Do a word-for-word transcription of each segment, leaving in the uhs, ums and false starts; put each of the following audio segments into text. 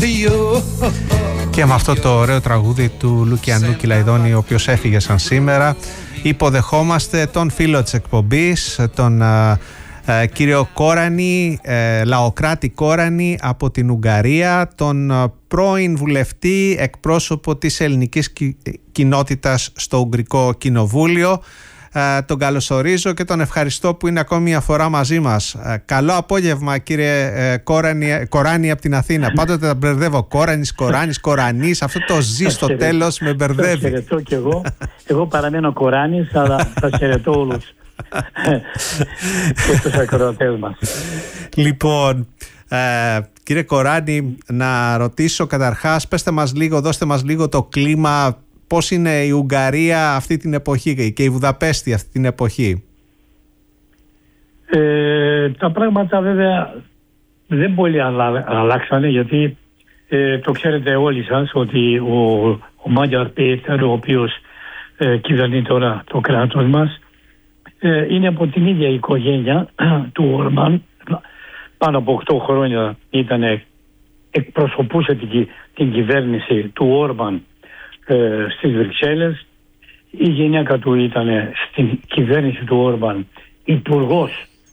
Και με αυτό το ωραίο τραγούδι του Λουκιανού Κυλαϊδόνη, ο οποίος έφυγε σαν σήμερα, υποδεχόμαστε τον φίλο της εκπομπής, τον α, α, κύριο Κόρανη, ε, Λαοκράτη Κόρανη από την Ουγγαρία, τον α, πρώην βουλευτή, εκπρόσωπο της ελληνικής κι, κοινότητας στο Ουγγρικό Κοινοβούλιο. Ε, τον καλωσορίζω και τον ευχαριστώ που είναι ακόμη μια φορά μαζί μας. Ε, καλό απόγευμα, κύριε ε, Κόρανη, Κοράνη από την Αθήνα. Πάντοτε τα μπερδεύω. Κόρανης, Κοράνης, Κορανής. Αυτό το ζή στο τέλος με μπερδεύει. Σας χαιρετώ κι εγώ. Εγώ παραμένω Κοράνης, αλλά σας χαιρετώ όλους και τους ακροατές μας. Λοιπόν, ε, κύριε Κοράνη, να ρωτήσω καταρχάς, πέστε μας λίγο, δώστε μας λίγο το κλίμα. Πώς είναι η Ουγγαρία αυτή την εποχή και η Βουδαπέστη αυτή την εποχή? Ε, τα πράγματα βέβαια δεν πολύ αλλα, αλλάξανε, γιατί ε, το ξέρετε όλοι σας ότι ο, ο Μάγιαρ Πέτερ, ο οποίος ε, κυβερνεί τώρα το κράτος μας, ε, είναι από την ίδια οικογένεια του Όρμπαν. Πάνω από οκτώ χρόνια ήταν, εκπροσωπούσε την, την κυβέρνηση του Όρμπαν Ε, στις Βρυξέλλες. Η γυναίκα του ήταν στην κυβέρνηση του Όρμπαν υπουργός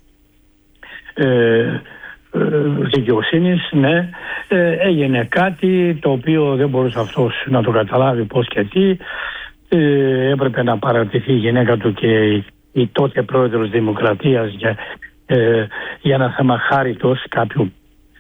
ε, ε, δικαιοσύνης. Ναι, ε, έγινε κάτι το οποίο δεν μπορούσε αυτός να το καταλάβει πώς και τι. Ε, έπρεπε να παρατηθεί η γυναίκα του και η, η τότε πρόεδρος Δημοκρατίας για, ε, για ένα θέμα χάριτος κάποιου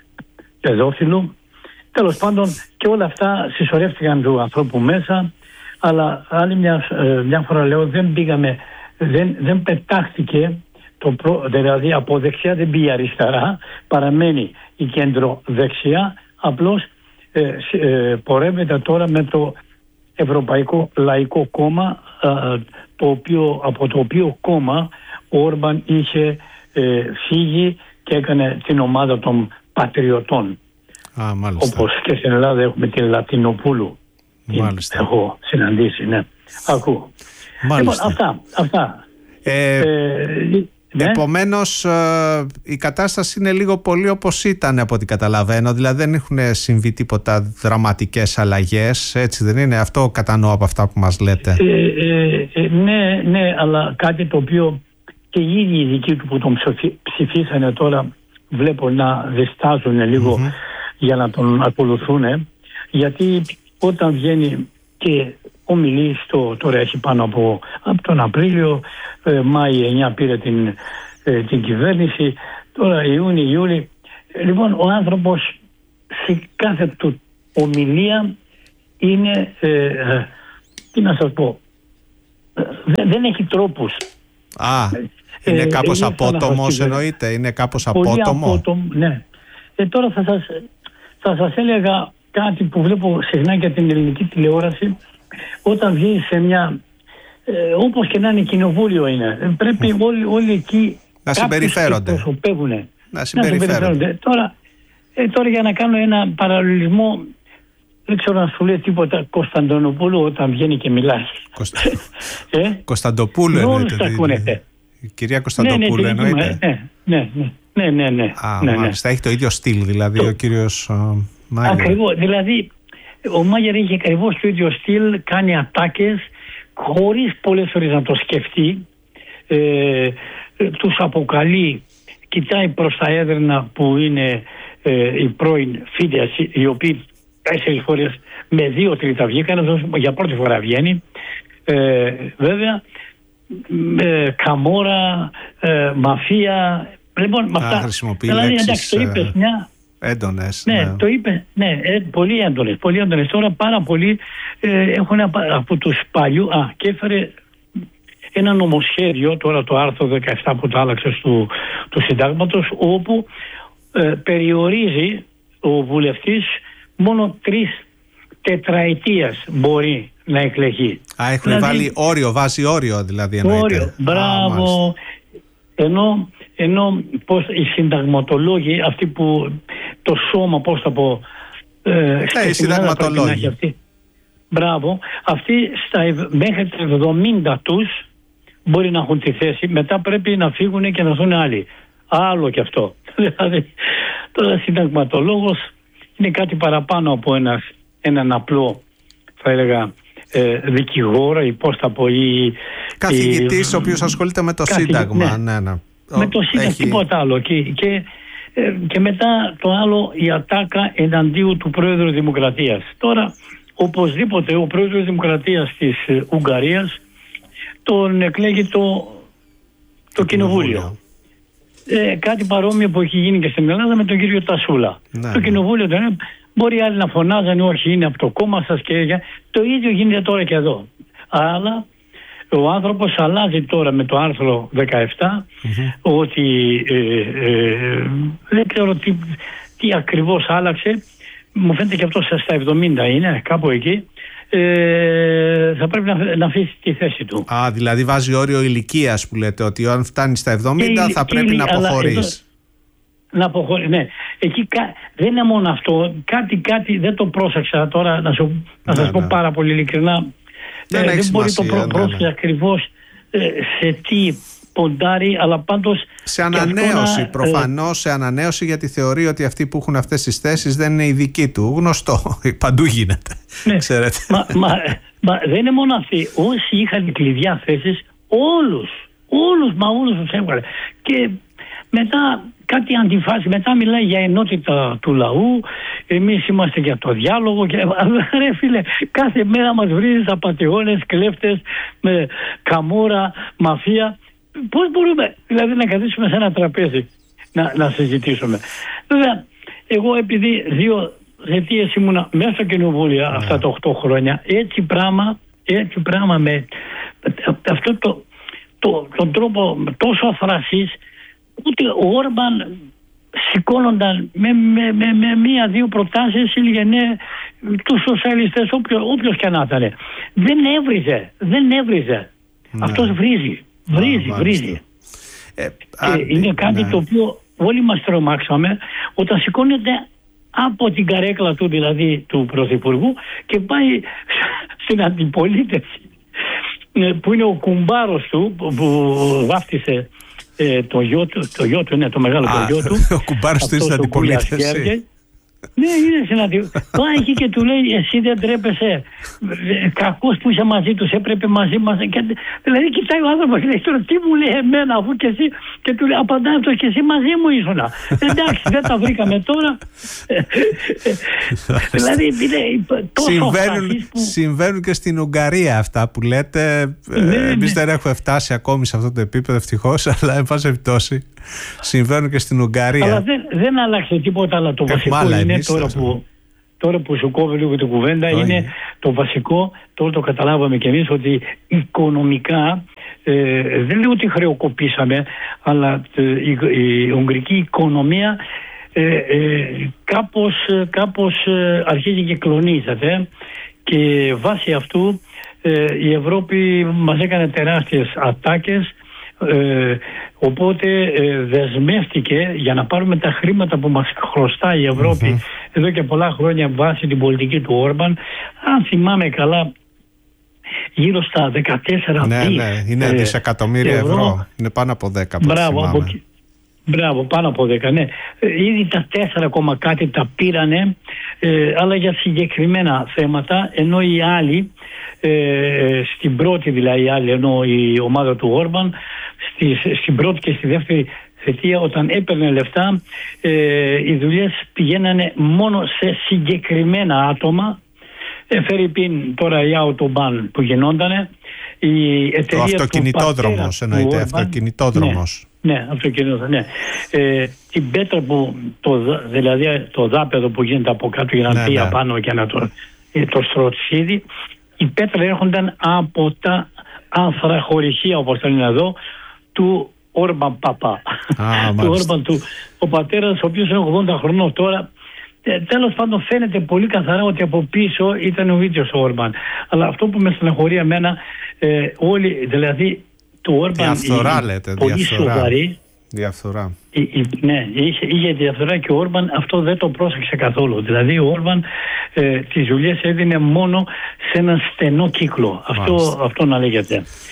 παιδόφιλου. Τέλος πάντων, και όλα αυτά συσσωρεύτηκαν του ανθρώπου μέσα, αλλά άλλη μια, μια φορά λέω, δεν πήγαμε, δεν, δεν πετάχτηκε, το προ, δηλαδή από δεξιά δεν πήγε αριστερά, παραμένει η κέντρο δεξιά, απλώς ε, ε, πορεύεται τώρα με το Ευρωπαϊκό Λαϊκό Κόμμα, ε, το οποίο, από το οποίο κόμμα ο Όρμπαν είχε ε, φύγει και έκανε την ομάδα των πατριωτών. Α, όπως και στην Ελλάδα έχουμε την Λατινοπούλου. Μάλιστα. Την έχω συναντήσει, ναι. Ακούω. Λοιπόν, αυτά. αυτά. Ε, ε, ναι. Επομένως ε, η κατάσταση είναι λίγο πολύ όπως ήταν από ό,τι καταλαβαίνω. Δηλαδή δεν έχουν συμβεί τίποτα δραματικές αλλαγές. Έτσι δεν είναι? Αυτό κατανοώ από αυτά που μας λέτε. Ε, ε, ε, ναι, ναι, αλλά κάτι το οποίο και οι ίδιοι οι δικοί του που τον ψηφίσανε τώρα βλέπω να διστάζουν λίγο mm-hmm. για να τον ακολουθούν, γιατί όταν βγαίνει και ομιλεί στο, τώρα έχει πάνω από, από τον Απρίλιο, ε, Μάη εννιά πήρε την, ε, την κυβέρνηση, τώρα Ιούνιο, Ιούλιο. Λοιπόν, ο άνθρωπος σε κάθε του ομιλία είναι, ε, ε, τι να σας πω, ε, δεν, δεν έχει τρόπους. Α, είναι ε, κάπως ε, απότομος εννοείται, είναι κάπως απότομο. απότομο, ναι. Ε, τώρα θα σας, θα σας έλεγα κάτι που βλέπω συχνά για την ελληνική τηλεόραση. Όταν βγει σε μια, ε, όπως και να είναι κοινοβούλιο είναι, πρέπει mm. όλοι, όλοι εκεί να συμπεριφέρονται. Να, να συμπεριφέρονται. Τώρα, ε, τώρα για να κάνω ένα παραλληλισμό, δεν ξέρω να σου λέει τίποτα Κωνσταντινοπούλου όταν βγαίνει και μιλάει. Κωστα... ε? Κωνσταντοπούλου εννοείται. Η κυρία Κωνσταντοπούλου ναι, ναι, εννοείται. Ναι, ναι, ναι. Ναι, ναι, ναι. Α, ναι, μάλιστα. Ναι. Έχει το ίδιο στυλ, δηλαδή το... ο κύριος uh, Μάγερ. Ακριβώς. Δηλαδή, ο Μάγερ έχει ακριβώς το ίδιο στυλ, κάνει ατάκες, χωρίς πολλές φορές να το σκεφτεί. Ε, τους αποκαλεί, κοιτάει προς τα έδρανα που είναι ε, οι πρώην Φίντεας, οι οποίοι τέσσερις φορές με δύο τρίτα βγήκαν, για πρώτη φορά βγαίνει. Ε, βέβαια, ε, Καμόρα, ε, μαφία. Λοιπόν, με αυτά. Χρησιμοποιεί δηλαδή, λέξεις εντάξει, το είπες μια. Έντονες. Ναι, ναι, το είπε. Ναι, ε, πολύ έντονες. Πολύ έντονες. Τώρα πάρα πολλοί ε, έχουν από τους παλιού. Α, και έφερε ένα νομοσχέδιο, τώρα το άρθρο δεκαεπτά που το άλλαξε του, του συντάγματος, όπου ε, περιορίζει ο βουλευτής μόνο τρεις τετραετίας μπορεί να εκλεγεί. Α, έχουν δηλαδή, βάλει όριο, βάζει όριο δηλαδή εννοείται. Όριο, μπράβο. Α, ενώ ενώ πώς οι συνταγματολόγοι, αυτοί που το σώμα, πώς θα πω, ε, οι συνταγματολόγοι. Αυτοί, μπράβο, αυτοί στα, μέχρι τα εβδομήντα τους μπορεί να έχουν τη θέση, μετά πρέπει να φύγουν και να δουν άλλοι. Άλλο και αυτό. Δηλαδή, τώρα συνταγματολόγος είναι κάτι παραπάνω από ένας, έναν απλό, θα έλεγα, ε, δικηγόρο ή πώς θα πω, ή καθηγητής ο οποίος ασχολείται με το καθηγη... Σύνταγμα. Ναι. Ναι, ναι. Με το Σύνταγμα, έχει... τίποτα άλλο. Και, και, ε, και μετά το άλλο, η ατάκα εναντίον του Πρόεδρου Δημοκρατίας. Τώρα, οπωσδήποτε, ο Πρόεδρος Δημοκρατίας της ε, Ουγγαρίας τον εκλέγει το, το, το Κοινοβούλιο. Ε, κάτι παρόμοιο που έχει γίνει και στην Ελλάδα με τον κύριο Τασούλα. Ναι, το ναι. Κοινοβούλιο δεν είναι. Μπορεί άλλοι να φωνάζανε, όχι, είναι από το κόμμα σας, και το ίδιο γίνεται τώρα και εδώ. Αλλά ο άνθρωπος αλλάζει τώρα με το άρθρο δεκαεπτά mm-hmm. ότι ε, ε, δεν ξέρω τι, τι ακριβώς άλλαξε. Μου φαίνεται και αυτό στα εβδομήντα είναι, κάπου εκεί. Ε, θα πρέπει να, να αφήσει τη θέση του. Α, δηλαδή βάζει όριο ηλικίας που λέτε, ότι αν φτάνει στα εβδομήντα και, θα και, πρέπει και, να αποχωρείς. Να αποχωρεί, ναι. Εκεί κα, δεν είναι μόνο αυτό. Κάτι, κάτι δεν το πρόσεξα τώρα, να, σου, να σας ναι, πω ναι. πάρα πολύ ειλικρινά. Δεν, ε, δεν μπορεί το προ, πρόσεξε ναι, ναι. ακριβώς ε, σε τι ποντάρει, αλλά πάντως... Σε ανανέωση, να, προφανώς σε ανανέωση, γιατί θεωρεί ότι αυτοί που έχουν αυτές τις θέσεις δεν είναι οι δικοί του. Γνωστό, παντού γίνεται. Ναι, ξέρετε. Μα, μα, μα δεν είναι μόνο αυτοί. Όσοι είχαν κλειδιά θέσεις, όλους, όλους, μα όλους τους έβγαλε. Και μετά κάτι αντιφάσει, μετά μιλάει για ενότητα του λαού, εμείς είμαστε για το διάλογο και ρε φίλε, κάθε μέρα μας βρίζεις απατεώνες, κλέφτες, με καμόρα, μαφία. Πώς μπορούμε δηλαδή να καθίσουμε σε ένα τραπέζι να, να συζητήσουμε? Βέβαια, εγώ επειδή δύο αιτίες ήμουνα μέσα στο κοινοβούλιο yeah. αυτά τα οκτώ χρόνια, έτσι πράγμα, έτσι πράγμα με αυτό το, το, τον τρόπο τόσο αφρασής, ούτε ο Όρμπαν σηκώνονταν με, με, με, με μία-δύο προτάσεις, έλεγε ναι, τους σοσιαλιστές, όποιο, όποιος και να ήταν. Δεν έβριζε, δεν έβριζε. Ναι. Αυτός βρίζει, βρίζει, Α, βρίζει. Ε, α, και είναι κάτι ναι. το οποίο όλοι μας τρομάξαμε όταν σηκώνεται από την καρέκλα του, δηλαδή του Πρωθυπουργού, και πάει στην αντιπολίτευση που είναι ο κουμπάρος του που βάφτισε ε, το γιο του, το γιο του, είναι το μεγάλο Α, το γιο του. Ο κουμπάρος του στην αντιπολίτευση. Ναι, είναι συναντή. Πάει εκεί και του λέει, εσύ δεν τρέπεσαι, κακός που είσαι μαζί τους, έπρεπε μαζί μας. Και, δηλαδή κοιτάει ο άνθρωπος και λέει, τώρα τι μου λέει εμένα, αφού και εσύ, και του λέει, απαντάει αυτό, και εσύ μαζί μου ήσουνα. Εντάξει, δεν τα βρήκαμε τώρα. Δηλαδή είναι τόσο συμβαίνουν, που... συμβαίνουν και στην Ουγγαρία αυτά που λέτε. Ναι, εμείς ναι. δεν έχουμε φτάσει ακόμη σε αυτό το επίπεδο, ευτυχώς, αλλά εν πάση περιπτώσει συμβαίνουν και στην Ουγγαρία. Αλλά δεν, δεν άλλαξε τίποτα, αλλά το βασικό είναι τώρα που, τώρα που σου κόβει λίγο την κουβέντα, oh, είναι yeah. το βασικό, τώρα το καταλάβαμε κι εμείς, ότι οικονομικά ε, δεν λέω ότι χρεοκοπήσαμε, αλλά ε, η, η ουγγρική οικονομία ε, ε, κάπως, κάπως ε, αρχίζει και κλονίζεται, και βάσει αυτού ε, η Ευρώπη μας έκανε τεράστιες ατάκες. Ε, οπότε ε, δεσμεύτηκε για να πάρουμε τα χρήματα που μας χρωστάει η Ευρώπη mm-hmm. εδώ και πολλά χρόνια βάσει την πολιτική του Όρμπαν. Αν θυμάμαι καλά, γύρω στα δεκατέσσερα ναι, δις, ναι, είναι ε, δισεκατομμύρια ευρώ. ευρώ. Είναι πάνω από δέκα. Μπράβο, από, μπράβο, πάνω από δέκα, ναι. Ε, ήδη τα τέσσερα κόμμα κάτι τα πήρανε, ε, αλλά για συγκεκριμένα θέματα, ενώ οι άλλοι, ε, στην πρώτη δηλαδή, άλλη, ενώ η ομάδα του Όρμπαν, στη, στην πρώτη και στη δεύτερη θητεία, όταν έπαιρνε λεφτά, ε, οι δουλειές πηγαίνανε μόνο σε συγκεκριμένα άτομα. Ε, Φερρυπίν τώρα η Autobahn που γινόντανε, η εταιρεία ο αυτοκινητόδρομος, εννοείται, Urban, αυτοκινητόδρομος. Ναι, ναι, αυτοκινητόδρομος, ναι. Ε, την πέτρα που, το, δηλαδή το δάπεδο που γίνεται από κάτω για να ναι, πει ναι. απάνω και να το, το στρωτσίδι, οι πέτρα έρχονταν από τα ανθραχωρησία, όπως το λένε εδώ, του Όρμπαν Παπά. Ah, του Όρμπαν του, ο πατέρας, ο οποίος είναι ογδόντα χρονών τώρα. Ε, τέλος πάντων φαίνεται πολύ καθαρά ότι από πίσω ήταν ο ίδιος ο Όρμπαν. Αλλά αυτό που με στεναχωρεί εμένα, ε, όλοι, δηλαδή του Όρμπαν, διαφθορά, λέτε, πολύ διαφθορά. σοβαρή. Διαφθορά. Η, η, ναι, είχε, είχε διαφθορά, και ο Όρμπαν αυτό δεν το πρόσεξε καθόλου. Δηλαδή ο Όρμπαν ε, τις δουλειές έδινε μόνο σε έναν στενό κύκλο. Αυτό, αυτό να λέγεται.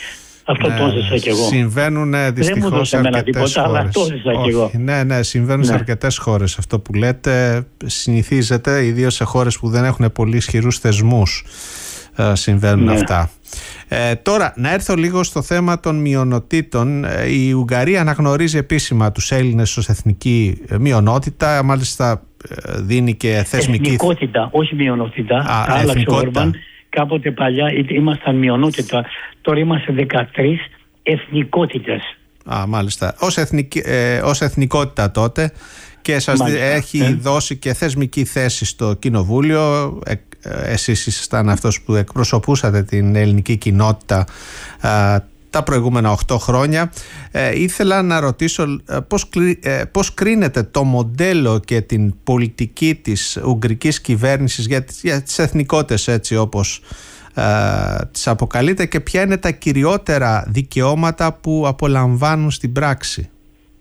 Αυτό ναι, το ζήσα κι εγώ. Συμβαίνουν δυστυχώς σε αρκετές τίποτα, χώρες. Αλλά το ζήσα κι εγώ. Ναι, ναι, συμβαίνουν ναι. σε αρκετές χώρες. Αυτό που λέτε συνηθίζεται, ιδίως σε χώρες που δεν έχουν πολύ ισχυρούς θεσμούς. Ε, συμβαίνουν ναι. αυτά. Ε, τώρα, να έρθω λίγο στο θέμα των μειονοτήτων. Η Ουγγαρία αναγνωρίζει επίσημα τους Έλληνες ως εθνική μειονότητα. Μάλιστα δίνει και θεσμική... Εθνικότητα, όχι μειονότητα. Α, άλλαξε ο Όρμπαν. Κάποτε παλιά ήμασταν μειονότητα. Τώρα είμαστε δεκατρείς εθνικότητες. Α, μάλιστα. Ως, εθνική, ε, ως εθνικότητα τότε. Και σας μάλιστα, έχει ε. δώσει και θεσμική θέση στο Κοινοβούλιο. Ε, εσείς ήσασταν αυτός που εκπροσωπούσατε την ελληνική κοινότητα α, τα προηγούμενα οκτώ χρόνια. Ε, ήθελα να ρωτήσω πώς, ε, πώς κρίνεται το μοντέλο και την πολιτική της ουγγρικής κυβέρνησης για τις, για τις εθνικότητες, έτσι όπως ε, τις αποκαλείται, και ποια είναι τα κυριότερα δικαιώματα που απολαμβάνουν στην πράξη.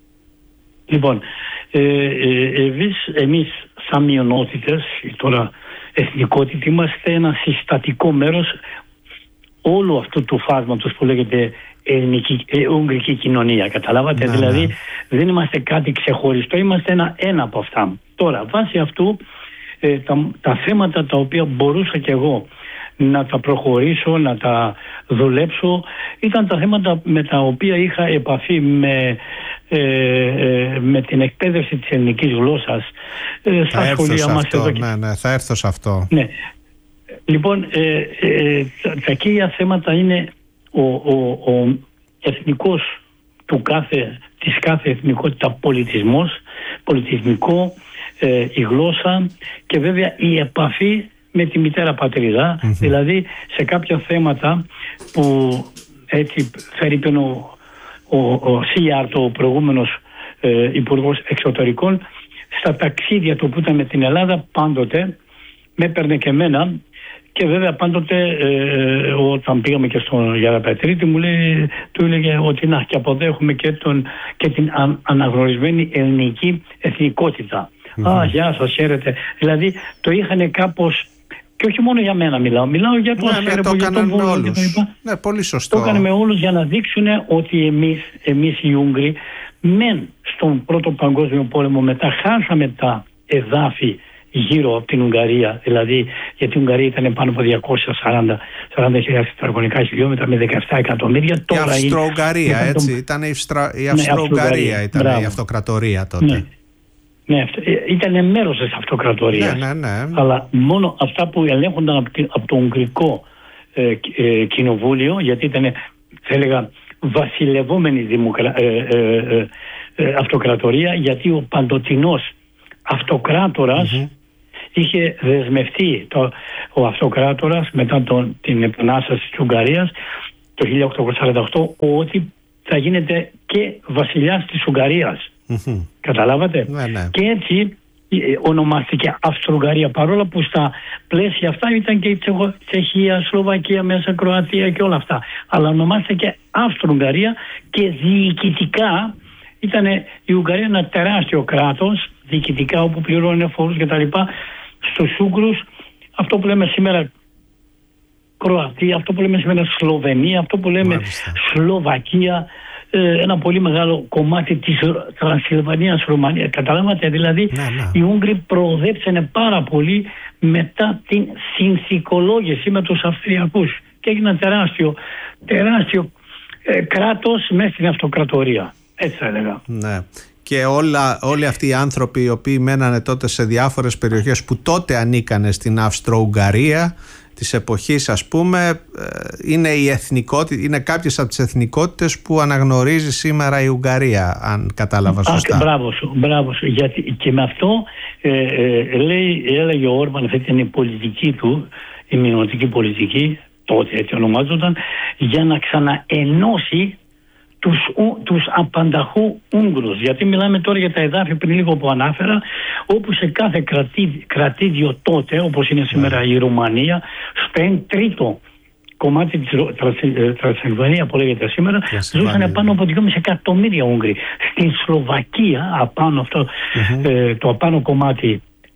Λοιπόν, ε, ε, εμείς, εμείς σαν μειονότητες, τώρα εθνικότητα, είμαστε ένα συστατικό μέρος όλου αυτού του φάσματος που λέγεται ελληνική, ε, ουγγρική κοινωνία. Καταλάβατε, ναι, δηλαδή ναι. δεν είμαστε κάτι ξεχωριστό, είμαστε ένα, ένα από αυτά. Τώρα, βάσει αυτού, ε, τα, τα θέματα τα οποία μπορούσα και εγώ να τα προχωρήσω, να τα δουλέψω, ήταν τα θέματα με τα οποία είχα επαφή με, ε, ε, με την εκπαίδευση της ελληνικής γλώσσας ε, στα σχολεία μας εδώ. Ναι, ναι, θα έρθω σε αυτό. Ναι. Λοιπόν, ε, ε, τα, τα κύρια θέματα είναι ο, ο, ο εθνικός του κάθε, της κάθε εθνικότητα πολιτισμός, πολιτισμικό, ε, η γλώσσα και βέβαια η επαφή με τη μητέρα πατρίδα, mm-hmm. δηλαδή σε κάποια θέματα που έτσι φέρει πένω ο, ο Σίλιαρτ, ο προηγούμενος ε, υπουργός εξωτερικών, στα ταξίδια του που ήταν με την Ελλάδα πάντοτε με έπαιρνε και εμένα και βέβαια πάντοτε ε, όταν πήγαμε και στον Γιαραπετρίτη μου λέει, του έλεγε ότι να και αποδέχομαι και, τον, και την α, αναγνωρισμένη ελληνική εθνικότητα. Mm-hmm. Α, γεια σας, χαίρετε. Δηλαδή το είχαν κάπως. Και όχι μόνο για μένα μιλάω, μιλάω για τον ναι, ναι, το έκαναν με όλους. Ναι, πολύ σωστό. Το έκαναν με όλους για να δείξουν ότι εμείς, εμείς οι Ούγγροι, μεν στον Πρώτο Παγκόσμιο Πόλεμο μετά χάσαμε τα εδάφη γύρω από την Ουγγαρία, δηλαδή γιατί η Ουγγαρία ήταν πάνω από διακόσια σαράντα χιλιάδες τετραγωνικά χιλιόμετρα με δεκαεπτά εκατομμύρια. Η Αυστρο-Ουγγαρία, είναι... έτσι, ήταν η, Αυστρα... η Αυστρο-Ουγγαρία, ναι, ήταν Μπράβο. η αυτοκρατορία τότε. Ναι. Ναι, ήταν μέρος της αυτοκρατορίας. Ναι, ναι, ναι. Αλλά μόνο αυτά που ελέγχονταν από, από το Ουγγρικό ε, ε, κοινοβούλιο, γιατί ήταν, θα έλεγα, βασιλευόμενη δημοκρα... ε, ε, ε, ε, αυτοκρατορία, γιατί ο παντοτινός αυτοκράτορας mm-hmm. είχε δεσμευτεί το, ο αυτοκράτορας μετά τον, την επανάσταση της Ουγγαρίας το χίλια οκτακόσια σαράντα οκτώ ότι θα γίνεται και βασιλιάς της Ουγγαρίας. Mm-hmm. Καταλάβατε. Ναι, ναι. Και έτσι ονομάστηκε Αυστρο-Ουγγαρία, παρόλο που στα πλαίσια αυτά ήταν και η Τσεχία, Σλοβακία, μέσα Κροατία και όλα αυτά, αλλά ονομάστηκε Αυστρο-Ουγγαρία και διοικητικά ήταν η Ουγγαρία ένα τεράστιο κράτος διοικητικά, όπου πληρώνουν φόρους και τα λοιπά στους Ούγγρους, αυτό που λέμε σήμερα Κροατία, αυτό που λέμε σήμερα Σλοβενία, αυτό που λέμε Μάλιστα. Σλοβακία, ένα πολύ μεγάλο κομμάτι της Τρανσιλβανίας, Ρουμανία. Καταλάβατε, δηλαδή ναι, ναι. οι Ούγγροι προοδεύσανε πάρα πολύ μετά την συνθηκολόγηση με τους Αυστριακούς και έγινε ένα τεράστιο, τεράστιο ε, κράτος μέσα στην αυτοκρατορία. Έτσι θα έλεγα. Ναι. Και όλα, όλοι αυτοί οι άνθρωποι οι οποίοι μένανε τότε σε διάφορες περιοχές που τότε ανήκανε στην Αυστρο-Ουγγαρία της εποχής, ας πούμε, είναι, η εθνικότητα, είναι κάποιες από τις εθνικότητες που αναγνωρίζει σήμερα η Ουγγαρία, αν κατάλαβα σωστά. Α, μπράβο σου, μπράβο σου. Γιατί και με αυτό ε, ε, λέει, έλεγε ο Όρμπαν, αυτή ήταν η πολιτική του, η μειονοτική πολιτική, τότε έτσι ονομάζονταν, για να ξαναενώσει τους, τους απανταχού Ούγγρους. Γιατί μιλάμε τώρα για τα εδάφη πριν λίγο που ανάφερα, όπου σε κάθε κρατή, κρατήδιο τότε, όπως είναι σήμερα η Ρουμανία, στο εν τρίτο κομμάτι της Τρανσιλβανία που λέγεται σήμερα, ζούσαν πάνω από δυόμισι εκατομμύρια Ούγγροι. Στην Σλοβακία, απάνω αυτό, mm-hmm. ε, το απάνω κομμάτι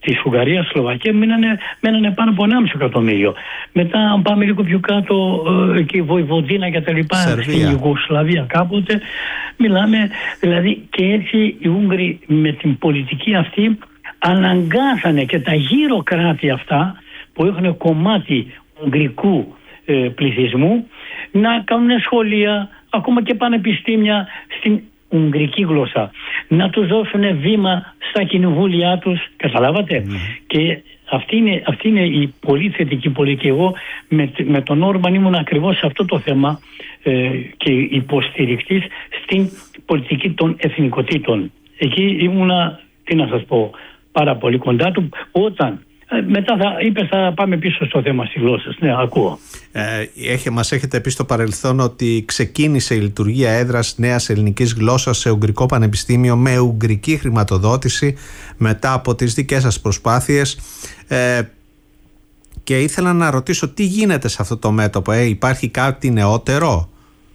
της Ουγγαρίας, Σλοβακία, μένανε, μένανε πάνω από ενάμιση εκατομμύριο. Μετά, αν πάμε λίγο πιο κάτω, ε, και η Βοηβοδίνα και τα λοιπά, στην Ιουγκοσλαβία κάποτε, μιλάμε, δηλαδή, και έτσι οι Ούγγροι με την πολιτική αυτή αναγκάσανε και τα γύρω κράτη αυτά που έχουν κομμάτι ουγγρικού ε, πληθυσμού να κάνουν σχολεία, ακόμα και πανεπιστήμια στην ουγγρική γλώσσα, να τους δώσουν βήμα στα κοινοβούλια τους, καταλάβατε. Mm. Και αυτή είναι, αυτή είναι η πολύ θετική πολιτική. Εγώ με, με τον Όρμπαν ήμουν ακριβώς σε αυτό το θέμα ε, και υποστηρικτής στην πολιτική των εθνικοτήτων. Εκεί ήμουνα, τι να σας πω, πάρα πολύ κοντά του. Όταν μετά θα είπες, θα πάμε πίσω στο θέμα της γλώσσας. Ναι, ακούω. Ε, έχει, μας έχετε πει στο παρελθόν ότι ξεκίνησε η λειτουργία έδρας νέας ελληνικής γλώσσας σε Ουγγρικό Πανεπιστήμιο με ουγγρική χρηματοδότηση μετά από τις δικές σας προσπάθειες. Ε, και ήθελα να ρωτήσω τι γίνεται σε αυτό το μέτωπο. Ε, υπάρχει κάτι νεότερο?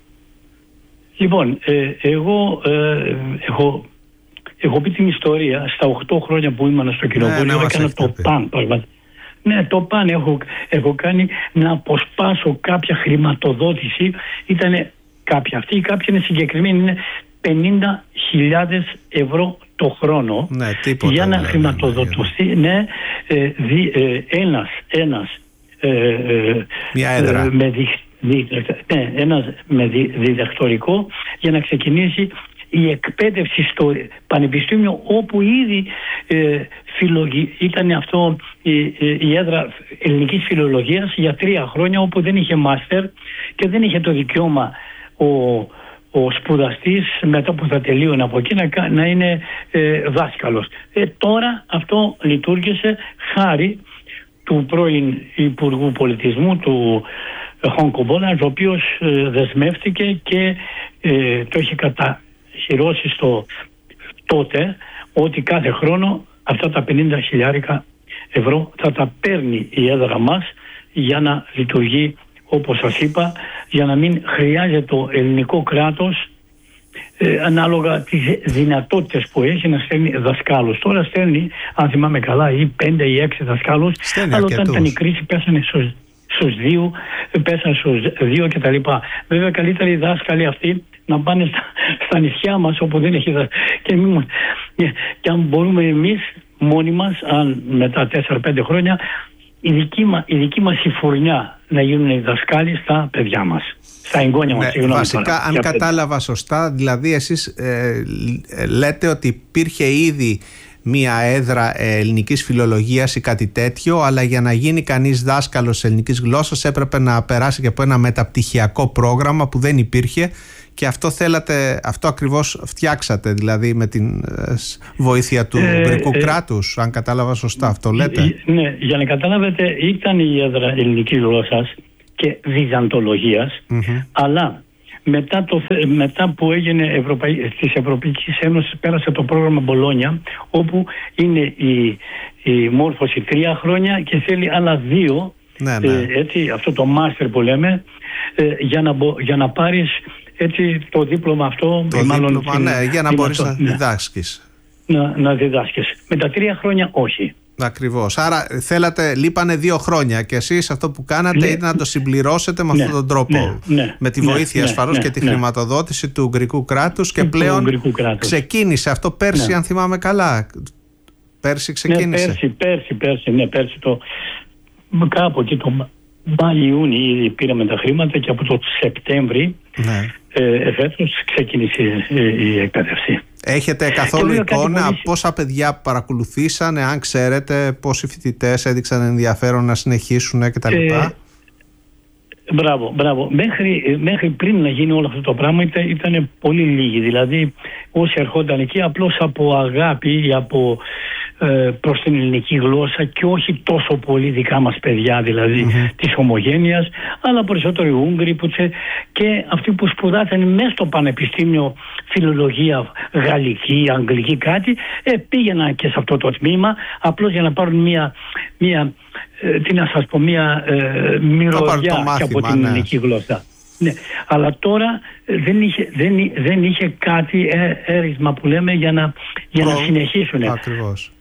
Λοιπόν, ε, εγώ ε, έχω... Έχω πει την ιστορία, στα οκτώ χρόνια που ήμουν στο κοινοβούλιο, ναι, ναι, έκανα το παν. Ναι, το παν έχω, έχω κάνει να αποσπάσω κάποια χρηματοδότηση. Ήτανε κάποια, αυτή η κάποια είναι συγκεκριμένη, είναι πενήντα χιλιάδες ευρώ το χρόνο, ναι, τίποτα, για να χρηματοδοτηθεί, ναι, ναι, ε, δι, ε, ένας, ένας ε, ε, μια έδρα. Ε, με, δι, δι, ναι, ένας με δι, διδακτορικό για να ξεκινήσει η εκπαίδευση στο πανεπιστήμιο, όπου ήδη ε, φιλογι... ήταν αυτό η, η έδρα ελληνικής φιλολογίας για τρία χρόνια, όπου δεν είχε μάστερ και δεν είχε το δικαίωμα ο, ο σπουδαστής μετά που θα τελείωνε από εκεί να, να είναι ε, δάσκαλος. Ε, τώρα αυτό λειτουργήσε χάρη του πρώην Υπουργού Πολιτισμού, του Χόνκο Μπόλαντς, ο οποίος ε, δεσμεύτηκε και ε, το είχε κατά χειρώσει στο τότε ότι κάθε χρόνο αυτά τα πενήντα χιλιάρικα ευρώ θα τα παίρνει η έδρα μας για να λειτουργεί όπως σας είπα, για να μην χρειάζεται το ελληνικό κράτος ε, ανάλογα τις δυνατότητες που έχει να στέλνει δασκάλους. Τώρα στέλνει, αν θυμάμαι καλά, ή πέντε ή έξι δασκάλους, αλλά όταν ήταν η κρίση πέσανε στους στους δύο, πέσανε στους δύο κτλ. Βέβαια καλύτερα οι δάσκαλοι αυτοί να πάνε στα, στα νησιά μας όπου δεν έχει δάσκαλοι. Και, και, και αν μπορούμε εμείς μόνοι μας, αν μετά τέσσερα πέντε χρόνια, η δική, μα, η δική μας η φουρνιά να γίνουν οι δασκάλοι στα παιδιά μας, στα εγγόνια μας. Ναι, βασικά τώρα, αν κατάλαβα παιδιά. Σωστά, δηλαδή εσείς ε, λέτε ότι υπήρχε ήδη μία έδρα ελληνικής φιλολογίας ή κάτι τέτοιο, αλλά για να γίνει κανείς δάσκαλος ελληνικής γλώσσας έπρεπε να περάσει και από ένα μεταπτυχιακό πρόγραμμα που δεν υπήρχε, και αυτό θέλατε, αυτό ακριβώς φτιάξατε, δηλαδή με την βοήθεια του ε, Ουγγρικού ε, κράτους, αν κατάλαβα σωστά, αυτό λέτε? Ε, ναι, για να καταλάβετε, ήταν η έδρα ελληνικής γλώσσας και βυζαντολογίας, mm-hmm. αλλά Μετά, το, μετά που έγινε Ευρωπαϊ... της Ευρωπαϊκής Ένωσης πέρασε το πρόγραμμα Μπολόνια, όπου είναι η, η μόρφωση τρία χρόνια και θέλει άλλα δύο, ναι, ναι. Ε, έτσι, αυτό το μάστερ που λέμε, ε, για, να, για να πάρεις έτσι, το δίπλωμα αυτό. Το μάλλον, δίπλωμα, ναι, για να μπορείς να ναι. διδάσκεις. Να, να διδάσκεις. Με τα τρία χρόνια όχι. Ακριβώς. Άρα θέλατε, λείπανε δύο χρόνια και εσείς αυτό που κάνατε ναι. ήταν να το συμπληρώσετε με ναι. αυτόν τον τρόπο. Ναι. Ναι. Με τη βοήθεια ναι. ασφαλώς ναι. και τη ναι. χρηματοδότηση του Ουγγρικού κράτους και πλέον ξεκίνησε αυτό πέρσι, ναι. αν θυμάμαι καλά. Πέρσι ξεκίνησε. Ναι, πέρσι, πέρσι, πέρσι, ναι, πέρσι το κάπου εκεί το Μάιο-Ιούνιο ήδη πήραμε τα χρήματα και από το Σεπτέμβρη ναι. ε, εφέτος ξεκίνησε η εκπαίδευση. Έχετε καθόλου εικόνα πολύ... πόσα παιδιά παρακολουθήσανε, αν ξέρετε πόσοι φοιτητές έδειξαν ενδιαφέρον να συνεχίσουν κτλ? Ε, μπράβο, μπράβο. Μέχρι, μέχρι πριν να γίνει όλο αυτό το πράγμα ήταν, ήταν πολύ λίγοι. Δηλαδή όσοι ερχόνταν εκεί απλώς από αγάπη ή από ε, προς την ελληνική γλώσσα και όχι τόσο πολύ δικά μας παιδιά, δηλαδή mm-hmm. της ομογένειας, αλλά περισσότερο οι Ούγγροι που τσε, και αυτοί που σπουδάσαν μέσα στο πανεπιστήμιο φιλολογία, γαλλική, αγγλική κάτι, ε, πήγαιναν και σε αυτό το τμήμα απλώς για να πάρουν μια, μια ε, τι να σας πω, μια ε, μυρωδιά και από την ναι. ελληνική γλώσσα. Ναι, αλλά τώρα δεν είχε, δεν, δεν είχε κάτι ε, έρισμα που λέμε για να, για Προ... να συνεχίσουν. Ακριβώς.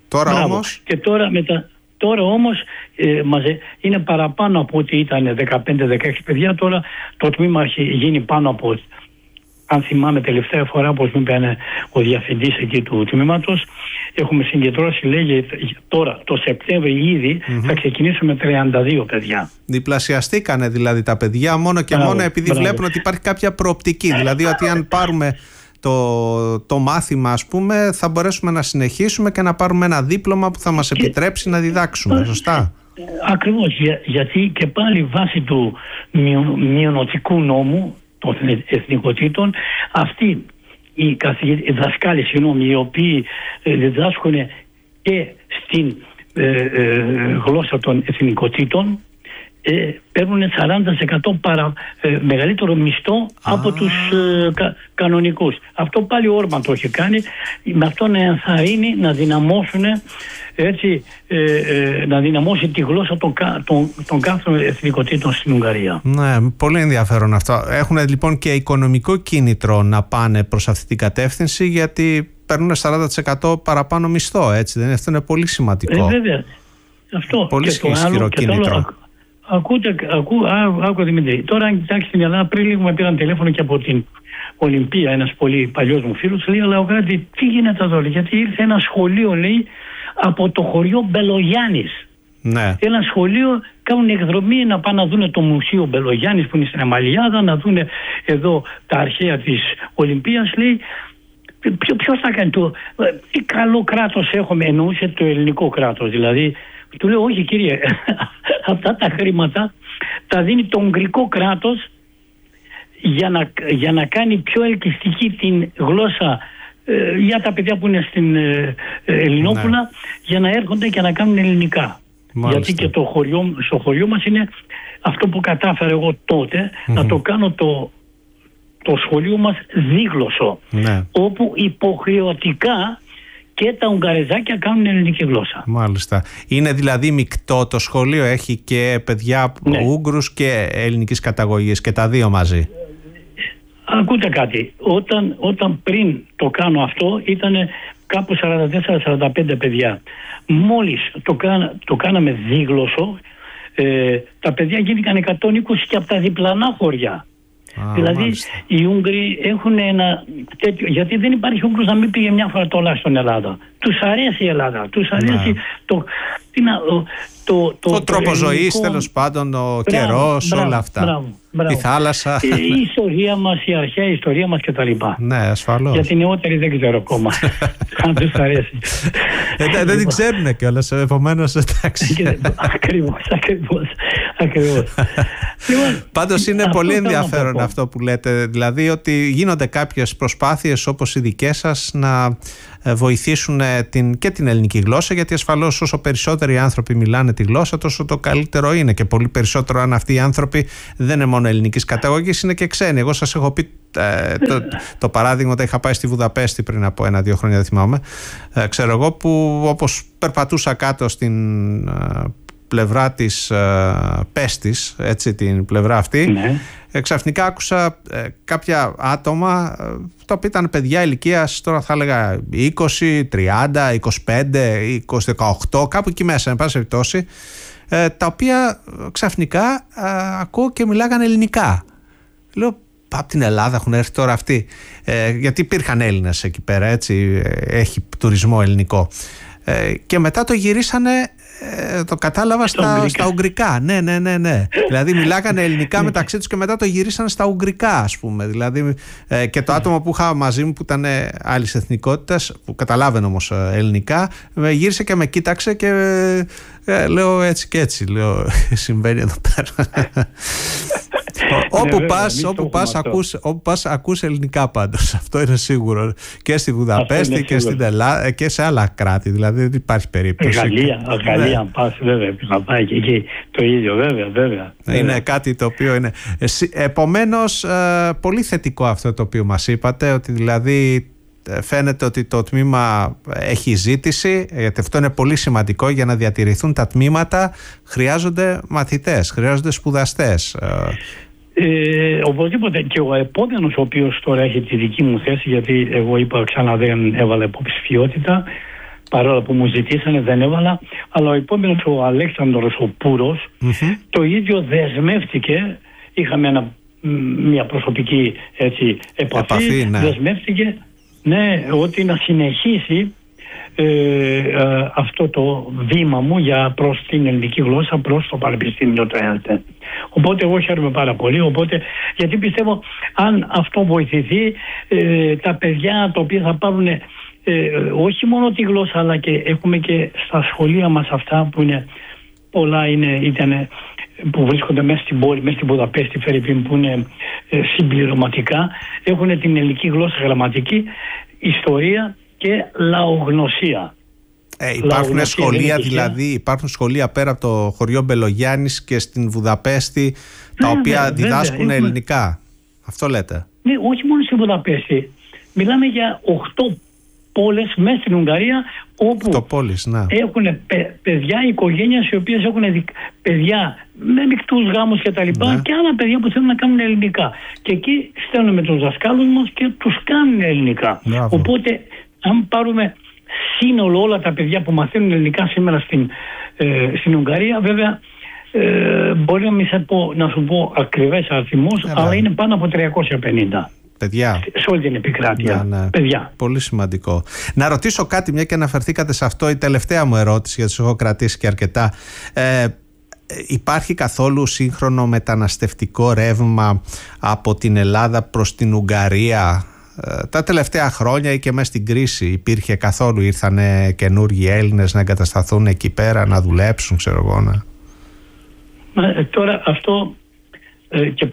Τώρα Μπράβο. όμως... Και τώρα, μετα... τώρα όμως ε, μαζε... είναι παραπάνω από ό,τι ήταν δεκαπέντε δεκαέξι παιδιά. Τώρα το τμήμα έχει γίνει πάνω από... Αν θυμάμαι τελευταία φορά, όπως μου είπε ο διευθυντής εκεί του τμήματος, έχουμε συγκεντρώσει, λέγει, τώρα το Σεπτέμβρη ήδη mm-hmm. θα ξεκινήσουμε τριάντα δύο παιδιά. Διπλασιαστήκανε δηλαδή τα παιδιά μόνο και μπράβο, μόνο επειδή μπράβο. Βλέπουν ότι υπάρχει κάποια προοπτική. Δηλαδή ότι αν πάρουμε το, το μάθημα, ας πούμε, θα μπορέσουμε να συνεχίσουμε και να πάρουμε ένα δίπλωμα που θα μας και... επιτρέψει να διδάξουμε. Σωστά. Ακριβώς, για, γιατί και πάλι βάσει του μειονοτικού νόμου των εθνικοτήτων, αυτοί οι, καθηγητές, οι δασκάλοι, συγγνώμη, οι οποίοι ε, διδάσκουν και στην ε, ε, γλώσσα των εθνικοτήτων, ε, παίρνουν σαράντα τοις εκατό παρα, ε, μεγαλύτερο μισθό ah. από τους ε, κα, κανονικούς. Αυτό πάλι ο Όρμπαν το έχει κάνει, με αυτό να ενθαρρύνει, να δυναμώσουν, έτσι, ε, ε, να δυναμώσει τη γλώσσα των, των, των κάθε εθνικοτήτων στην Ουγγαρία. Ναι, πολύ ενδιαφέρον αυτό. Έχουν λοιπόν και οικονομικό κίνητρο να πάνε προς αυτή την κατεύθυνση, γιατί παίρνουν σαράντα τοις εκατό παραπάνω μισθό, έτσι δεν είναι? Αυτό είναι πολύ σημαντικό. Ε, βέβαια. Αυτό. Πολύ και ισχυρό άλλο, κίνητρο. Και άλλο, ακούτε, ακού, ά, άκου Δημήτρη, τώρα αν κοιτάξει στην Ελλάδα, πριν λίγο με πήραν τηλέφωνο και από την Ολυμπία, ένας πολύ παλιός μου φίλος, λέει, αλλά ο Γράτη, τι γίνεται εδώ? Γιατί ήρθε ένα σχολείο, λέει, από το χωριό Μπελογιάννης. Ναι. Ένα σχολείο, κάνουν εκδρομή να πάνε να δουν το μουσείο Μπελογιάννης που είναι στην Αμαλιάδα, να δουν εδώ τα αρχαία της Ολυμπίας. Λέει, ποιος θα κάνει το... Τι καλό κράτος έχουμε? Εννοούσε το ελληνικό κράτος. Δηλαδή, του λέω, όχι κύριε, αυτά τα χρήματα τα δίνει το ουγγρικό κράτος για να, για να κάνει πιο ελκυστική την γλώσσα ε, για τα παιδιά που είναι στην ε, Ελληνόπουλα, ναι. για να έρχονται και να κάνουν ελληνικά. Μάλιστα. Γιατί και το χωριό, στο χωριό μας είναι αυτό που κατάφερα εγώ τότε, mm-hmm. να το κάνω το, το σχολείο μας δίγλωσσο, ναι. όπου υποχρεωτικά και τα Ουγγαρεζάκια κάνουν ελληνική γλώσσα. Μάλιστα. Είναι δηλαδή μεικτό το σχολείο, έχει και παιδιά ναι. Ούγγρους και ελληνικής καταγωγής και τα δύο μαζί? Ακούτε κάτι, όταν, όταν πριν το κάνω αυτό ήταν κάπου σαράντα τέσσερα σαράντα πέντε παιδιά. Μόλις το, κάνα, το κάναμε δίγλωσσο, ε, τα παιδιά γίνηκαν εκατόν είκοσι και από τα διπλανά χωριά. Α, δηλαδή μάλιστα. Οι Ούγγροι έχουν ένα τέτοιο, γιατί δεν υπάρχει Ούγγρος να μην πήγε μια φορά τουλάχιστον Ελλάδα. Τους αρέσει η Ελλάδα, τους αρέσει ναι. το, τι να, το, το, ο τρόπος ζωής, τέλος πάντων, ο καιρός, όλα αυτά. Μπράβο, μπράβο. Η θάλασσα. Η ιστορία μας, η αρχαία ιστορία μας κτλ. Ναι, ασφαλώς. Για την νεότερη δεν ξέρω ακόμα. Αν τους αρέσει. ε, δεν την ξέρουν κιόλας, επομένως εντάξει. Ακριβώς, ακριβώς. ακριβώς. Πάντως είναι πολύ ενδιαφέρον αυτό που λέτε, δηλαδή ότι γίνονται κάποιες προσπάθειες όπως οι δικές σας να βοηθήσουν την, και την ελληνική γλώσσα, γιατί ασφαλώς όσο περισσότεροι άνθρωποι μιλάνε τη γλώσσα, τόσο το καλύτερο είναι, και πολύ περισσότερο αν αυτοί οι άνθρωποι δεν είναι μόνο ελληνικής καταγωγής, είναι και ξένοι. Εγώ σας έχω πει ε, το, το παράδειγμα όταν είχα πάει στη Βουδαπέστη πριν από ένα-δύο χρόνια, δεν θυμάμαι, ε, ξέρω εγώ, που όπως περπατούσα κάτω στην ε, πλευρά της ε, Πέστης, έτσι, την πλευρά αυτή, ναι. ε, ξαφνικά άκουσα ε, κάποια άτομα, ε, τα οποία ήταν παιδιά ηλικίας, τώρα θα έλεγα είκοσι, τριάντα, είκοσι πέντε, είκοσι, δεκαοκτώ, κάπου εκεί μέσα, εν πάση περιπτώσει, ε, τα οποία ξαφνικά ε, ακούω και μιλάγανε ελληνικά. Λέω, από την Ελλάδα έχουν έρθει τώρα αυτοί, ε, γιατί υπήρχαν Έλληνες εκεί πέρα, έτσι, ε, έχει τουρισμό ελληνικό. Ε, και μετά το γυρίσανε, ε, το κατάλαβα στα, στα ουγγρικά. Ναι, ναι, ναι, ναι. Δηλαδή μιλάγανε ελληνικά μεταξύ τους και μετά το γυρίσανε στα ουγγρικά, ας πούμε. Δηλαδή, ε, και το άτομο που είχα μαζί μου που ήταν άλλης εθνικότητας, που καταλάβαινε όμως ελληνικά, με γύρισε και με κοίταξε και ε, λέω έτσι και έτσι. Λέω, συμβαίνει εδώ πέρα. Όπου πας, όπου πας, ακούς, όπου πας ακούς ελληνικά πάντως. Αυτό είναι σίγουρο. Και στη Βουδαπέστη και στην Ελλάδα και σε άλλα κράτη. Δηλαδή δεν υπάρχει περίπτωση. Γαλλία, Γαλλία αν πας, βέβαια, να πάει και εκεί το ίδιο, βέβαια, βέβαια. Είναι βέβαια. Κάτι το οποίο είναι. Επομένως, πολύ θετικό αυτό το οποίο μας είπατε, ότι δηλαδή φαίνεται ότι το τμήμα έχει ζήτηση, γιατί αυτό είναι πολύ σημαντικό. Για να διατηρηθούν τα τμήματα χρειάζονται μαθητές, χρειάζονται σπουδαστές. Ε, οπωσδήποτε, και ο επόμενος ο οποίος τώρα έχει τη δική μου θέση, γιατί εγώ είπα ξανά δεν έβαλα υποψηφιότητα, παρόλο που μου ζητήσανε δεν έβαλα, αλλά ο επόμενος ο Αλέξανδρος ο Πούρος mm-hmm. το ίδιο δεσμεύτηκε, είχαμε ένα, μια προσωπική έτσι, επαφή, επαφή ναι. δεσμεύτηκε ναι, ότι να συνεχίσει ε, ε, αυτό το βήμα μου για προς την ελληνική γλώσσα, προς το Πανεπιστήμιο του ΕΛΤΕ. Οπότε εγώ χαίρομαι πάρα πολύ, οπότε, γιατί πιστεύω αν αυτό βοηθηθεί ε, τα παιδιά τα οποία θα πάρουν ε, όχι μόνο τη γλώσσα, αλλά και έχουμε και στα σχολεία μας αυτά που είναι πολλά, είναι, ήταν, που βρίσκονται μέσα στην πόλη, μέσα στην Βουδαπέστη, Φερρυπίν, που είναι ε, συμπληρωματικά, έχουν την ελληνική γλώσσα, γραμματική, ιστορία και λαογνωσία. Ε, υπάρχουν σχολεία δηλαδή, υπάρχουν σχολεία πέρα από το χωριό Μπελογιάννης και στην Βουδαπέστη τα ναι, οποία βέβαια, διδάσκουν βέβαια, ελληνικά. έχουμε... Αυτό λέτε? Ναι, όχι μόνο στην Βουδαπέστη. Μιλάμε για οχτώ πόλεις μέσα στην Ουγγαρία όπου πόλεις, ναι. έχουν παι, παιδιά, οικογένειες οι οποίες έχουν δι, παιδιά με μεικτούς γάμους και τα λοιπά ναι. και άλλα παιδιά που θέλουν να κάνουν ελληνικά. Και εκεί στέλνουμε τους δασκάλους μας και τους κάνουν ελληνικά. Μπράβο. Οπότε αν πάρουμε σύνολο όλα τα παιδιά που μαθαίνουν ελληνικά σήμερα στην, ε, στην Ουγγαρία, βέβαια ε, μπορεί να, μην σε πω, να σου πω ακριβές αριθμούς, yeah, αλλά είναι πάνω από τριακόσια πενήντα. Παιδιά. Σε όλη την επικράτεια. Ναι, ναι. Παιδιά. Πολύ σημαντικό. Να ρωτήσω κάτι, μια και αναφερθήκατε σε αυτό, η τελευταία μου ερώτηση, γιατί σας έχω κρατήσει και αρκετά. Ε, υπάρχει καθόλου σύγχρονο μεταναστευτικό ρεύμα από την Ελλάδα προς την Ουγγαρία? Ε, τα τελευταία χρόνια ή και μέσα στην κρίση υπήρχε καθόλου, ήρθανε καινούργιοι Έλληνες να εγκατασταθούν εκεί πέρα, να δουλέψουν, ξέρω εγώ? Να... Ε, τώρα αυτό ε, και,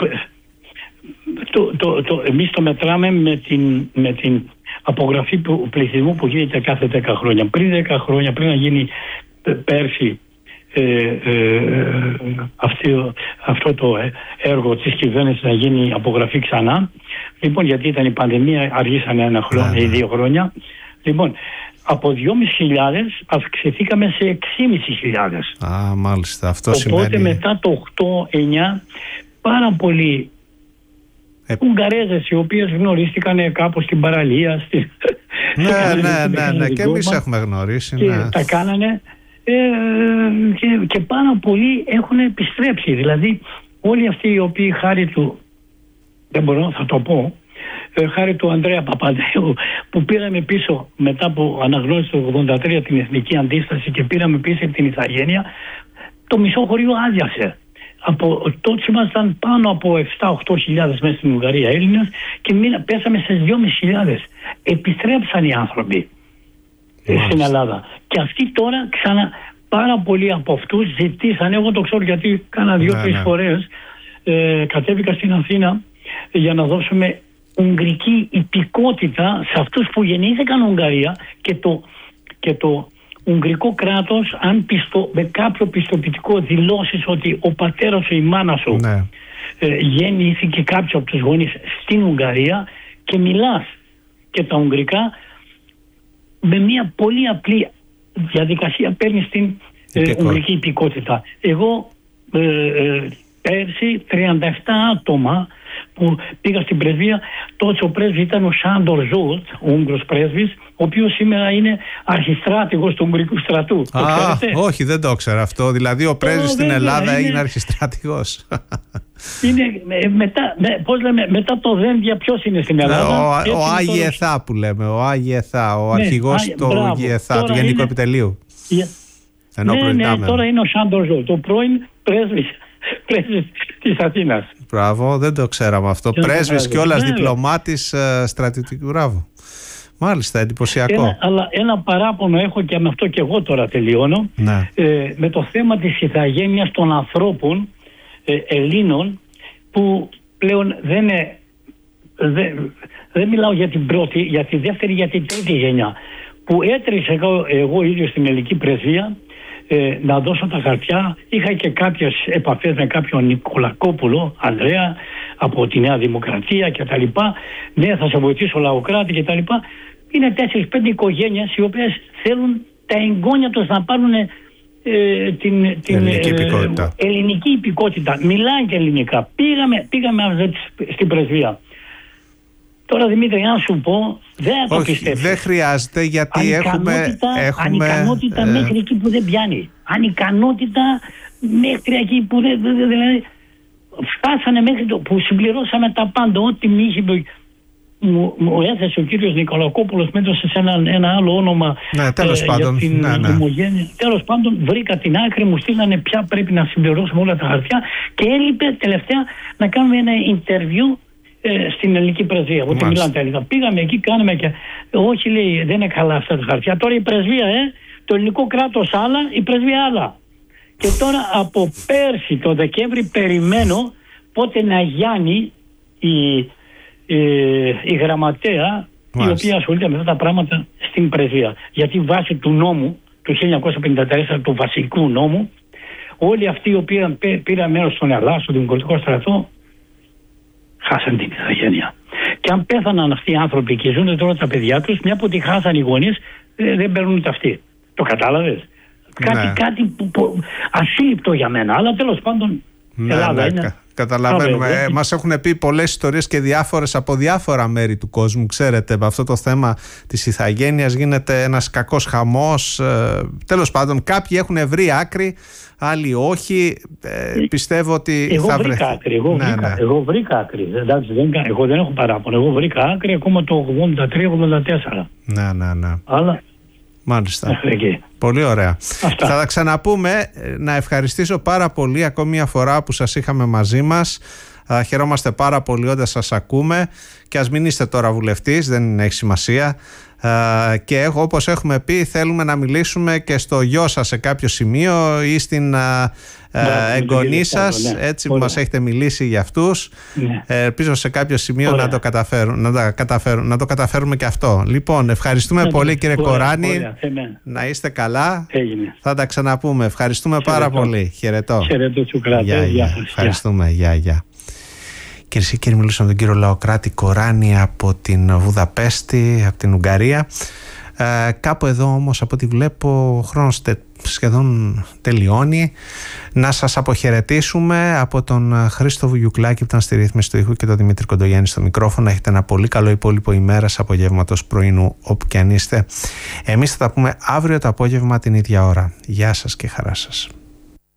το, το, το, εμείς το μετράμε με την, με την απογραφή του πληθυσμού που γίνεται κάθε δέκα χρόνια. Πριν δέκα χρόνια, πριν να γίνει πέρσι ε, ε, αυτό, αυτό το έργο της κυβέρνησης να γίνει απογραφή ξανά, λοιπόν, γιατί ήταν η πανδημία, αργήσανε ένα χρόνο ή δύο χρόνια, λοιπόν, από δυόμισι χιλιάδες αυξηθήκαμε σε έξι χιλιάδες. Α, μάλιστα, αυτό Οπότε σημαίνει... Οπότε μετά το οκτώ εννιά πάρα πολλοί ε... Ουγγαρέζες οι οποίες γνωρίστηκαν κάπως στην παραλία, στη... ναι, ναι, ναι, ναι, και εμείς έχουμε γνωρίσει, και ναι. τα κάνανε ε, και, και πάρα πολλοί έχουν επιστρέψει, δηλαδή όλοι αυτοί οι οποίοι χάρη του, δεν μπορώ θα το πω, ε, χάρη του Ανδρέα Παπανδρέου που πήραμε πίσω μετά που αναγνώρισε το ογδόντα τρία την εθνική αντίσταση και πήραμε πίσω την ηθαγένεια, το μισό χωριό άδειασε. Από τότε ήμασταν πάνω από επτά οκτώ χιλιάδες μέσα στην Ουγγαρία Έλληνες και μήνα, πέσαμε στις δυόμισι χιλιάδες. Επιστρέψαν οι άνθρωποι ε, στην Ελλάδα. Και αυτοί τώρα ξανά πάρα πολλοί από αυτούς ζητήσαν, εγώ το ξέρω γιατί κάνα δύο-τρεις ναι, ναι. φορές ε, κατέβηκα στην Αθήνα για να δώσουμε ουγγρική υπηκότητα σε αυτούς που γεννήθηκαν Ουγγαρία και το, και το Ουγγρικό κράτος, αν πιστο, με κάποιο πιστοποιητικό δηλώσεις ότι ο πατέρας σου, η μάνα σου ναι. ε, γεννήθηκε κάποιο από τους γονείς στην Ουγγαρία και μιλάς και τα Ουγγρικά, με μια πολύ απλή διαδικασία παίρνεις την ε, Ουγγρική υπηκότητα. Εγώ ε, ε, πέρσι τριάντα επτά άτομα που πήγα στην πρεσβεία, τότε ο πρέσβης ήταν ο Σάντορ Ζούλτ, ο Ούγγρος πρέσβης, ο οποίος σήμερα είναι αρχιστράτηγος του Ουγγρικού στρατού. Α, το όχι, δεν το ξέρω αυτό. Δηλαδή ο πρέσβης στην Ελλάδα είναι... έγινε αρχιστράτηγος. Είναι μετά, με, πώς λέμε, μετά το Δένδια ποιος είναι στην Ελλάδα? Ο, ο Άγιε Εθά που λέμε, ο Άγιε Εθά, ο ναι, αρχηγός α, του Άγιε Εθά, του Γενικού είναι... Επιτελείου. Yeah. Ναι, ναι, τώρα είναι ο Σάντορ Ζούλτ, ο πρώην πρέσβης. Πρέσβης της Αθήνας. Μπράβο, δεν το ξέραμε αυτό. Πρέσβης κιόλας, ναι, διπλωμάτης ε, στρατιωτικού. Μπράβο. Μάλιστα, εντυπωσιακό. Ένα, αλλά ένα παράπονο έχω και με αυτό και εγώ τώρα τελειώνω. Ναι. Ε, με το θέμα της ηθαγένειας των ανθρώπων ε, Ελλήνων που πλέον δεν είναι, δεν, δεν μιλάω για την πρώτη, για τη δεύτερη, για την τρίτη γενιά. Που έτρεξα εγώ, εγώ ίδιος στην ελληνική πρεσβεία Ε, να δώσω τα χαρτιά. Είχα και κάποιες επαφές με κάποιον Νικολακόπουλο, Ανδρέα, από τη Νέα Δημοκρατία κτλ. Ναι, θα σε βοηθήσω λαοκράτη κτλ. Είναι τέσσερις πέντε οικογένειες οι οποίες θέλουν τα εγγόνια τους να πάρουν ε, την, την ελληνική, ε, υπηκότητα. ελληνική υπηκότητα. Μιλάνε και ελληνικά. Πήγαμε, πήγαμε στην πρεσβεία. Τώρα Δημήτρη, αν σου πω, δεν θα το πιστεύεις. Δεν χρειάζεται, γιατί έχουμε... έχουμε ανικανότητα ε... μέχρι εκεί που δεν πιάνει. Ανικανότητα μέχρι εκεί που δεν... Δηλαδή, φτάσανε μέχρι το που συμπληρώσαμε τα πάντα. Ό,τι μη είχε... Μου, μου έθεσε ο κύριος Νικολακόπουλος, με έδωσε σε ένα, ένα άλλο όνομα ναι, τέλος ε, πάντων, για την ναι, ναι. ομογένεια. Τέλος πάντων, βρήκα την άκρη, μου στείλανε πια πρέπει να συμπληρώσουμε όλα τα χαρτιά και έλειπε τελευταία να κάνουμε ένα interview ε, στην ελληνική πρεσβεία. Ότι μιλάνε τα ελληνικά. Πήγαμε εκεί, κάναμε και. Όχι, λέει, δεν είναι καλά αυτά τα χαρτιά. Τώρα η πρεσβεία, ε, το ελληνικό κράτος άλλα, η πρεσβεία άλλα. Και τώρα από πέρσι το Δεκέμβρη περιμένω πότε να γιάνει η. Η, η γραμματέα Μάλιστα. η οποία ασχολείται με αυτά τα πράγματα στην πρεσβεία. Γιατί βάσει του νόμου του χίλια εννιακόσια πενήντα τέσσερα, του βασικού νόμου, όλοι αυτοί οι οποίοι πήραν μέρος στον Ελλάδα, στον Δημοκρατικό Στρατό, χάσαν την ηθαγένεια. Και αν πέθαναν αυτοί οι άνθρωποι και ζουν τώρα τα παιδιά τους, μια που τη χάσαν οι γονείς, δεν παίρνουν ούτε αυτοί. Το κατάλαβες? Ναι. Κάτι, κάτι που, που, ασύλληπτο για μένα, αλλά τέλος πάντων ναι, Ελλάδα ναι, είναι. Καταλαβαίνουμε. Ε, μας έχουν πει πολλές ιστορίες και διάφορες από διάφορα μέρη του κόσμου. Ξέρετε, με αυτό το θέμα της ηθαγένειας γίνεται ένας κακός χαμός. Ε, τέλος πάντων, κάποιοι έχουν βρει άκρη, άλλοι όχι. Ε, πιστεύω ότι εγώ θα βρήκα βρεθεί. Άκρη, εγώ, ναι, βρήκα, ναι. εγώ βρήκα άκρη. Εντάξει, δεν, εγώ δεν έχω παράπονο. Εγώ βρήκα άκρη ακόμα το ογδόντα τρία ογδόντα τέσσερα. Ναι, ναι, ναι. Αλλά... Μάλιστα. Πολύ ωραία. Αυτά. Θα τα ξαναπούμε. Να ευχαριστήσω πάρα πολύ ακόμη μια φορά που σας είχαμε μαζί μας. Uh, χαιρόμαστε πάρα πολύ όταν σας ακούμε και ας μην είστε τώρα βουλευτής, δεν έχει σημασία. Uh, και έχω, όπως έχουμε πει, θέλουμε να μιλήσουμε και στο γιο σας σε κάποιο σημείο ή στην uh, uh, εγγονή σας, ναι. Έτσι που μας έχετε μιλήσει για αυτούς. Ναι. Uh, ελπίζω σε κάποιο σημείο να το, καταφέρουν, να, τα καταφέρουν, να το καταφέρουμε και αυτό. Λοιπόν, ευχαριστούμε ναι, πολύ ναι. κύριε ωραία, Κοράνη. Ωραία, να είστε καλά. Έγινε. Θα τα ξαναπούμε. Ευχαριστούμε Χαιρετώ. πάρα πολύ. Χαιρετώ. Χαιρετώ, Τσουκράτη. Γεια, γεια. Ευχαριστούμε. Γεια, γεια. Κυρίες και κύριοι, μιλούσαμε με τον κύριο Λαοκράτη Κοράνη από την Βουδαπέστη, από την Ουγγαρία. Ε, κάπου εδώ όμως, από ό,τι βλέπω, ο χρόνος τε, σχεδόν τελειώνει. Να σας αποχαιρετήσουμε από τον Χρήστο Βουγιουκλάκη που ήταν στη ρύθμιση του ήχου και τον Δημήτρη Κοντογιάννη στο μικρόφωνο. Έχετε ένα πολύ καλό υπόλοιπο ημέρας, απογεύματος, πρωινού, όπου και αν είστε. Εμείς θα τα πούμε αύριο το απόγευμα την ίδια ώρα. Γεια σας και χαρά σας.